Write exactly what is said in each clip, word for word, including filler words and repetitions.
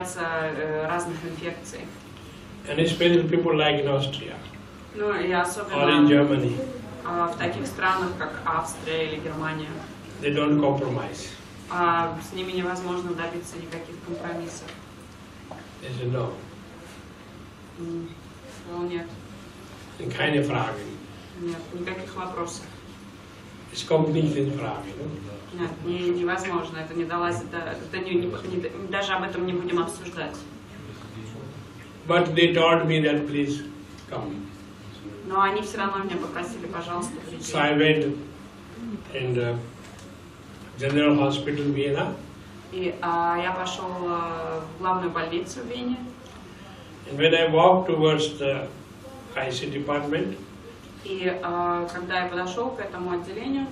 разных инфекций. And especially people like in Austria, Ну и or in особенно Germany, а, в таких странах, как Австрия или Германия, they don't compromise. а, с ними невозможно добиться никаких компромиссов. They say no. М, Ну нет, Keine Frage. нет, никаких вопросов. Es kommt nicht in Frage. No? Нет, не, невозможно, это не далось, да, это не, не, не- даже об этом не будем обсуждать. But they told me that please come. Но они все равно меня попросили, пожалуйста, прийти. So I went in the General Hospital Vienna, И а, я пошел а, в главную больницу в Вене. and when I walked towards the I C department, И а, когда я подошел к этому отделению,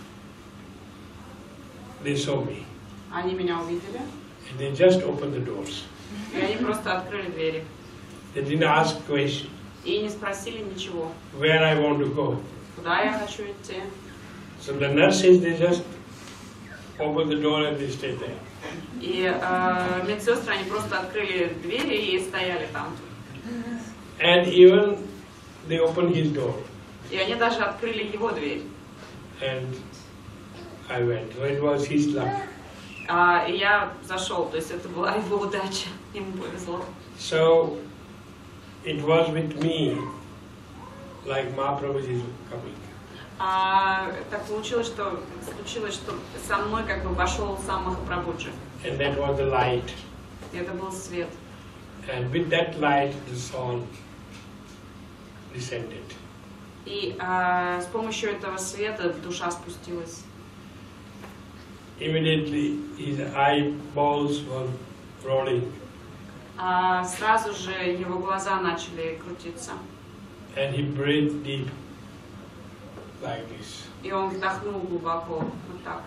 they saw me, они меня увидели, and they just opened the doors. и они просто открыли двери. They didn't ask question И не спросили ничего, where I want to go. куда я хочу идти. So the nurses, they just opened the door and they stayed there. И а, медсестры, они просто открыли двери и стояли там. And even they opened his door, И они даже открыли его дверь. and I went. So it was his luck. А, и я зашел, то есть это была его удача, ему повезло. So it was with me, like Mahaprabhu is coming. А, так получилось, что случилось, что со мной как бы вошел сам Махапрабхуджи. And that was the light. И это был свет. And with that light, the soul descended. И а, с помощью этого света душа спустилась. Immediately, his eyeballs were rolling, А сразу же его глаза начали крутиться. and he breathed deep, like this. И он вдохнул глубоко, вот так.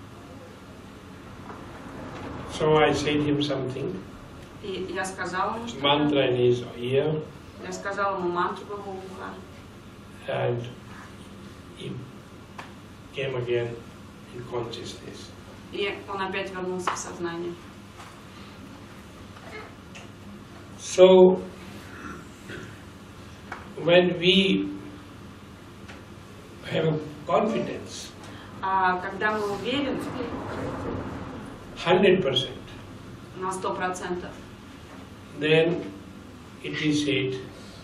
So I said him something, И я сказала ему что-то. mantra in his ear, Я сказала ему мантру в его ухо. and he came again in consciousness. И он опять вернулся в сознание. So, when we have confidence, А когда мы уверены hundred percent, на сто процентов, then it is said,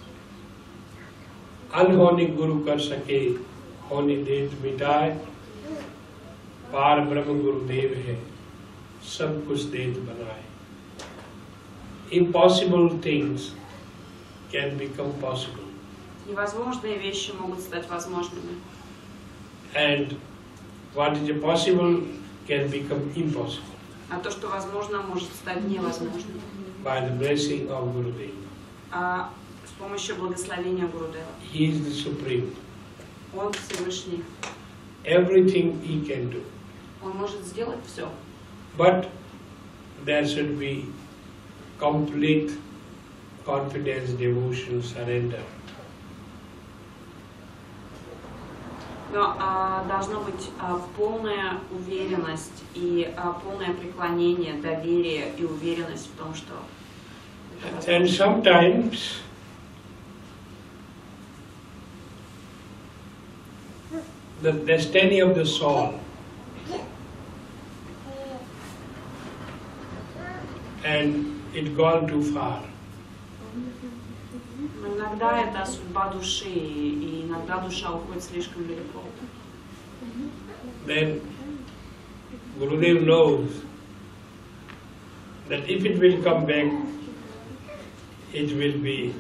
अनहोनी गुरु कर सके होनी देत मिटाए, पार ब्रह्म गुरुदेव है सब कुछ देत बनाए. Impossible things can become possible, невозможные вещи могут стать возможными. and what is possible can become impossible А то, что возможно, может стать невозможным. by the blessing of Gurudev. А с помощью благословения Гурудева. He is the supreme. Он Всевышний. Everything he can do. Он может сделать все. But there should be complete confidence, devotion, surrender. Но а, должна быть а, полная уверенность и а, полное преклонение, доверие и уверенность в том, что... это And sometimes the destiny of the soul and it gone too far. Но иногда это судьба души, и иногда душа уходит слишком далеко. Then Gurudev knows that if it will come back, it will be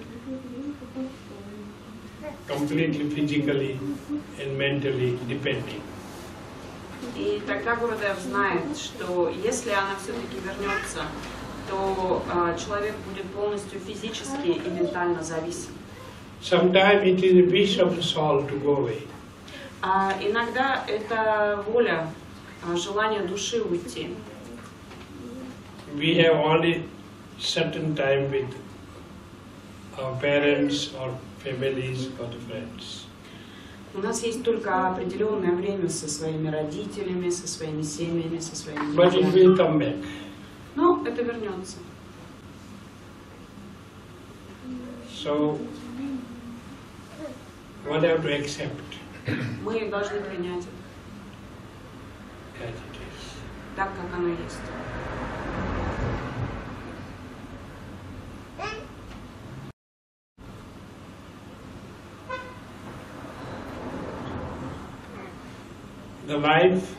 completely physically and mentally depending. И тогда Гурудев знает, что если она все-таки вернется, то а, человек будет полностью физически и ментально зависим. Sometimes it is a wish of the soul to go away. А иногда это воля, а, желание души уйти. We have only certain time with our parents or families or friends. У нас есть только определенное время со своими родителями, со своими семьями, со своими But it друзьями. will come back. Но это вернется. So, one have to accept Мы должны принять это as it is. так, как оно есть. The life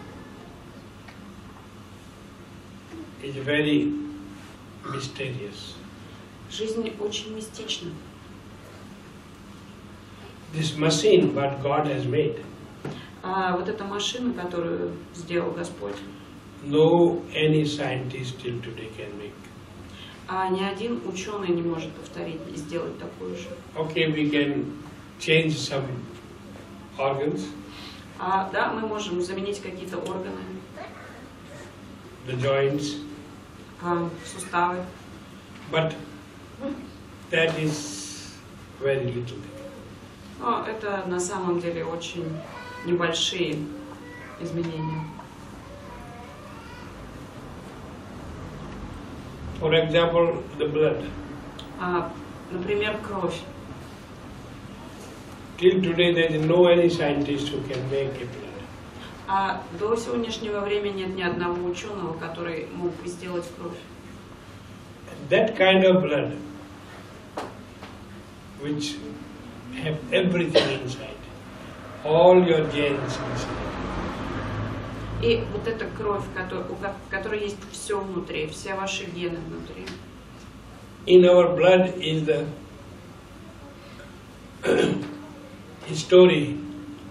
is very mysterious. Жизнь очень мистична. This machine, what God has made, А вот эта машина, которую сделал Господь, no any scientist till today can make. а ни один ученый не может повторить и сделать такую же. Okay, we can change some organs, А, да, мы можем заменить какие-то органы, the joints, а, суставы, but that is very little. но это на самом деле очень небольшие изменения. For example, the blood. А, например, кровь. Till today there is no any scientist who can make a blood. А до сегодняшнего времени нет ни одного ученого, который мог бы сделать кровь. That kind of blood, which have everything inside, all your genes inside. И вот эта кровь, которая, у ко- которой есть все внутри, все ваши гены внутри. In our blood is the history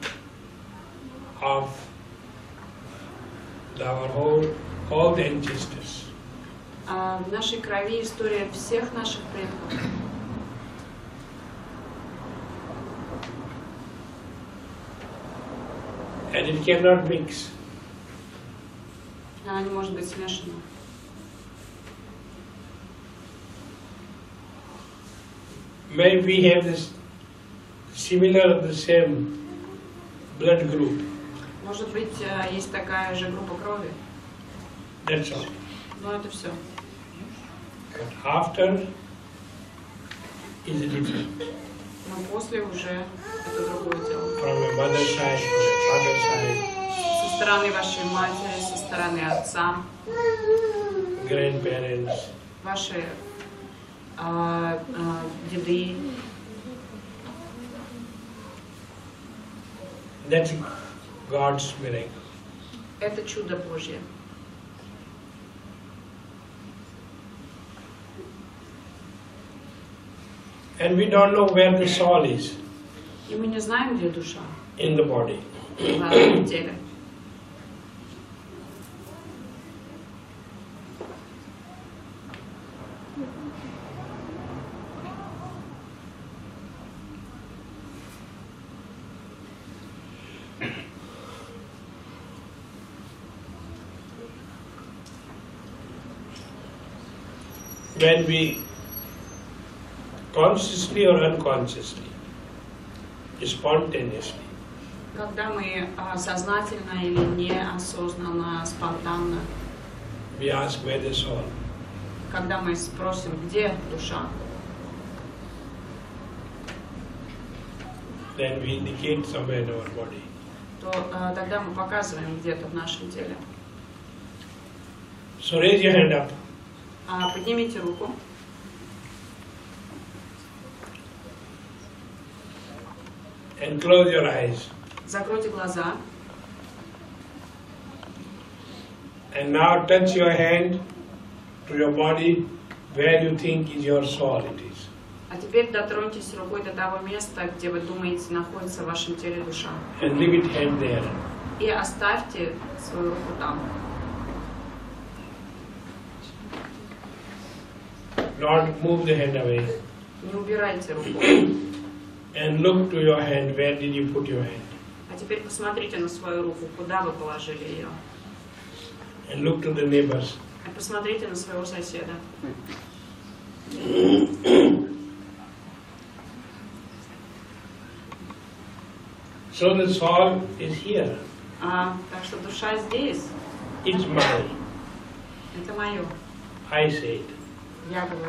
of our whole, all the ancestors. А в нашей крови история всех наших предков. And it cannot mix. Она не может быть смешана. Maybe we have this similar, the same blood group. Может быть, э, есть такая же группа крови, That's all. но это все. But after is different. Но после уже это другое дело. From a mother side, from a father side, Со стороны вашей матери, со стороны отца, grandparents. ваши а, а, деды. That's God's miracle. Это чудо Божье. And we don't know where the soul is И мы не знаем, где душа in the body. в теле. When we consciously or unconsciously, spontaneously, Когда мы а, сознательно или неосознанно, спонтанно, we ask where the soul. когда мы спросим, где душа, Then we indicate somewhere in our body. то а, тогда мы показываем где-то в нашем теле. So raise your hand up. А, поднимите руку. And close your eyes. Закройте глаза. And now touch your hand to your body where you think is your soul it is. А теперь дотроньтесь рукой до того места, где вы думаете находится в вашем теле душа. And leave it hand there. И оставьте свою руку там. Not move the hand away. Не убирайте руку. And look to your hand. Where did you put your hand? А теперь посмотрите на свою руку, куда вы положили ее. And look to the neighbors. И посмотрите на своего соседа. So the soul is here. А, так что душа здесь. It's mine. Это мое. I say it. Я говорю.